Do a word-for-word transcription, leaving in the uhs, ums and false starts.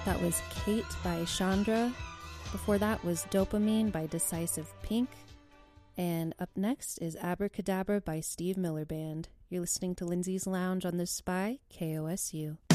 That was Kate by Chandra. Before that was Dopamine by Decisive Pink. And up next is Abracadabra by Steve Miller Band. You're listening to Lindsay's Lounge on the Spy, K O S U.